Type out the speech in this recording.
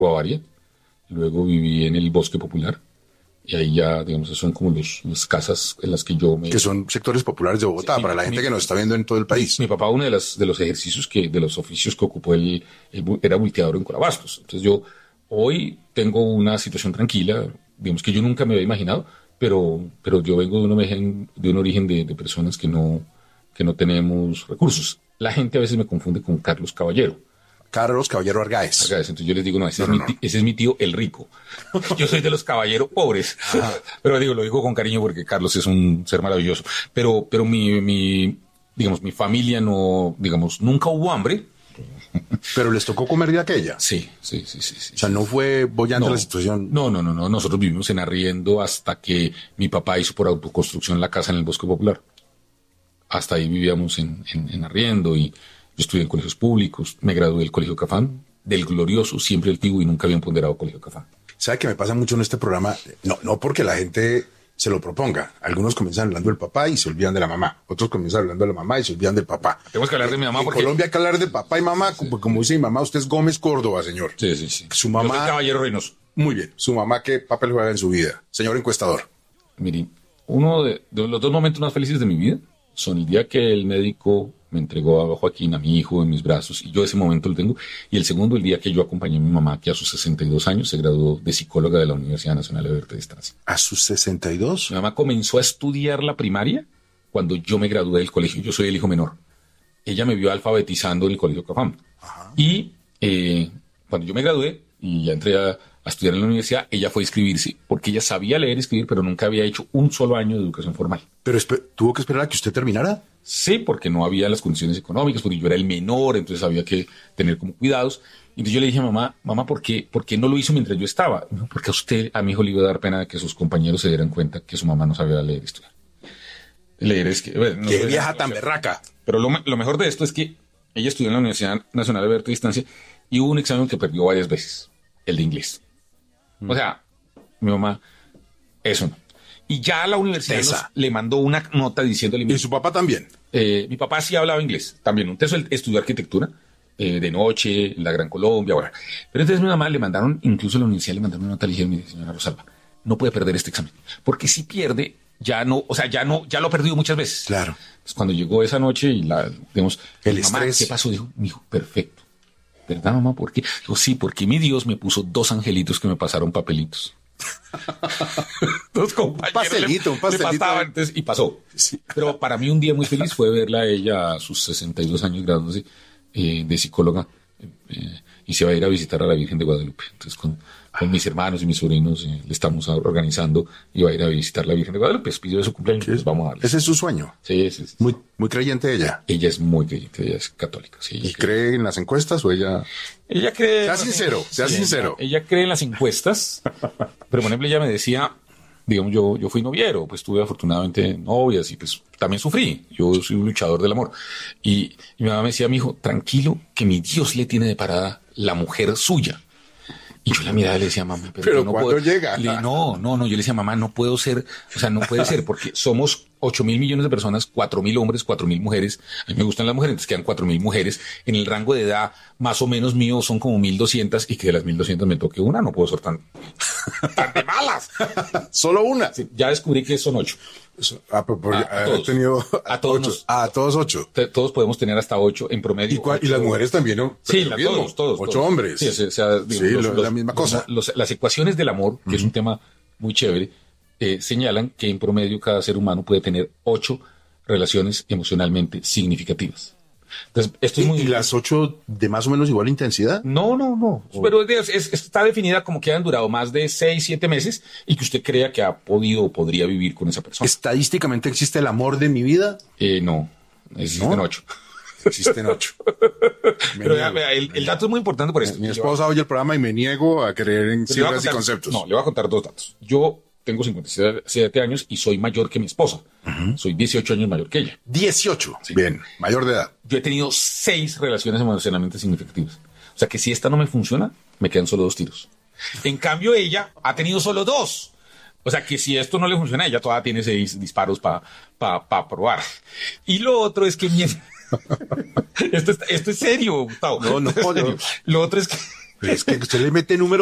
Bavaria, luego viví en el Bosque Popular, y ahí ya, digamos, son como las casas en las que yo me... Que son sectores populares de Bogotá, Sí, para la gente que nos está viendo en todo el país. Mi papá, uno de los ejercicios de los oficios que ocupó él era volteador en Corabastos. Entonces yo hoy tengo una situación tranquila, digamos que yo nunca me había imaginado, pero yo vengo de un origen de personas que no tenemos recursos. La gente a veces me confunde con Carlos Caballero. Carlos Caballero Argáez. Entonces yo les digo, no, ese es mi tío el rico. Yo soy de los caballeros pobres. Pero lo digo con cariño porque Carlos es un ser maravilloso. Pero mi familia nunca hubo hambre. Pero les tocó comer de aquella. Sí. O sea, no fue bollante la situación. No. Nosotros vivimos en arriendo hasta que mi papá hizo por autoconstrucción la casa en el Bosque Popular. Hasta ahí vivíamos en arriendo y yo estudié en colegios públicos, me gradué del Colegio Cafam, del glorioso, siempre antiguo y nunca habían ponderado Colegio Cafam. ¿Sabe qué me pasa mucho en este programa? No porque la gente se lo proponga. Algunos comienzan hablando del papá y se olvidan de la mamá. Otros comienzan hablando de la mamá y se olvidan del papá. Tenemos que hablar de mi mamá porque... En Colombia hay que hablar de papá y mamá. Como dice mi mamá, usted es Gómez Córdoba, señor. Sí. Su mamá... Yo soy Caballero Reynoso. Muy bien. Su mamá, ¿qué papel juega en su vida? Señor encuestador. Mire, uno de los dos momentos más felices de mi vida son el día que el médico me entregó a Joaquín, a mi hijo, en mis brazos, y yo ese momento lo tengo. Y el segundo, el día que yo acompañé a mi mamá, que a sus 62 años se graduó de psicóloga de la Universidad Nacional de Abierta Distancia. ¿A sus 62? Mi mamá comenzó a estudiar la primaria cuando yo me gradué del colegio. Yo soy el hijo menor. Ella me vio alfabetizando en el Colegio Cafam. Ajá. Y cuando yo me gradué y ya entré a estudiar en la universidad, ella fue a inscribirse porque ella sabía leer y escribir, pero nunca había hecho un solo año de educación formal. ¿Pero tuvo que esperar a que usted terminara? Sí, porque no había las condiciones económicas, porque yo era el menor, entonces había que tener como cuidados. Entonces yo le dije a mamá, ¿por qué no lo hizo mientras yo estaba? No, porque a mi hijo le iba a dar pena que sus compañeros se dieran cuenta que su mamá no sabía leer y estudiar. Leer es que... Bueno, ¡Qué vieja tan berraca! Pero lo mejor de esto es que ella estudió en la Universidad Nacional de Abierta Distancia y hubo un examen que perdió varias veces, el de inglés. O sea, mi mamá, eso no. Y ya la universidad le mandó una nota diciéndole... ¿Y su papá también? Mi papá sí hablaba inglés, también. Entonces él estudió arquitectura de noche en la Gran Colombia. Bueno. Pero entonces mi mamá incluso a la universidad le mandaron una nota y le dijeron, mire, señora Rosalba, no puede perder este examen. Porque si pierde, ya lo ha perdido muchas veces. Claro. Entonces cuando llegó esa noche y el mamá, estrés. ¿qué pasó? Dijo, mi hijo, perfecto. ¿Verdad, mamá? ¿Por qué? Dijo, sí, porque mi Dios me puso 2 angelitos que me pasaron papelitos. 2 compañeros un pastelito. Le pasaban, entonces, y pasó. Sí. Pero para mí un día muy feliz fue verla a ella a sus 62 años graduándose de psicóloga y se va a ir a visitar a la Virgen de Guadalupe. Entonces con mis hermanos y mis sobrinos le estamos organizando y va a ir a visitar la Virgen de Guadalupe. Es pidió de su cumpleaños, pues vamos a darle. ¿Ese es su sueño? Sí, ese es. Muy creyente ella. Ella es muy creyente, ella es católica. Sí, ¿Y cree en las encuestas o ella...? Ella cree... Sea sincero. Ella cree en las encuestas, pero por ejemplo ella me decía, digamos, yo fui noviero, pues tuve afortunadamente novias y pues también sufrí. Yo soy un luchador del amor. Y mi mamá me decía, mi hijo, tranquilo, que mi Dios le tiene de parada la mujer suya. Y yo la miraba y le decía, mamá, pero no ¿cuándo llega? No, yo le decía, mamá, no puedo ser, o sea, no puede ser, porque somos 8.000 millones de personas, 4.000 hombres, 4.000 mujeres. A mí me gustan las mujeres, entonces quedan 4.000 mujeres. En el rango de edad, más o menos mío, son como 1.200, y que de las 1.200 me toque una, no puedo ser tan de malas. Solo una. Sí, ya descubrí que son 8. A todos 8. Todos podemos tener hasta 8 en promedio. ¿Y las mujeres también, no? Sí, todos. 8 hombres. Sí, la misma cosa. Las ecuaciones del amor, que es un tema muy chévere, señalan que en promedio cada ser humano puede tener 8 relaciones emocionalmente significativas. Entonces, esto es ¿Y las 8 de más o menos igual intensidad? No. Pero está definida como que han durado más de 6, 7 meses y que usted crea que ha podido o podría vivir con esa persona. ¿Estadísticamente existe el amor de mi vida? No, existen 8. Existen 8. Pero vea, el dato es muy importante por esto. Mi esposa oye el programa y me niego a creer en cifras y conceptos. No, le voy a contar 2 datos. Yo tengo 57 años y soy mayor que mi esposa. Soy 18 años mayor que ella. 18. Sí. Bien, mayor de edad. Yo he tenido 6 relaciones emocionalmente significativas. O sea que si esta no me funciona, me quedan solo 2 tiros. En cambio, ella ha tenido solo 2. O sea que si esto no le funciona, ella todavía tiene 6 disparos para probar. Y lo otro es que esto es serio, Gustavo. No. Lo otro es que Es que usted le mete números